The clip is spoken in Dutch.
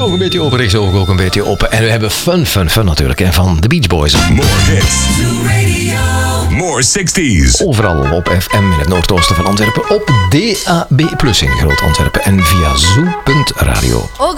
Oog een beetje open, rechtsoog ook een beetje open. En we hebben fun natuurlijk. En van The Beach Boys. More hits. More 60s. Overal op FM in het noordoosten van Antwerpen. Op DAB+ in Groot Antwerpen. En via zoo.radio.